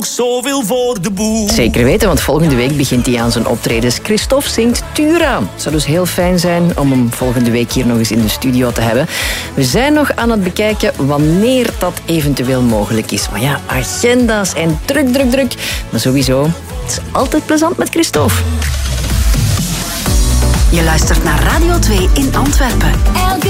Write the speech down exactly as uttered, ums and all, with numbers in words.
Zoveel voor de boel. Zeker weten, want volgende week begint hij aan zijn optredens. Christophe zingt Tura. Het zou dus heel fijn zijn om hem volgende week hier nog eens in de studio te hebben. We zijn nog aan het bekijken wanneer dat eventueel mogelijk is. Maar ja, agenda's en druk, druk, druk. Maar sowieso, het is altijd plezant met Christophe. Je luistert naar Radio twee in Antwerpen. Elke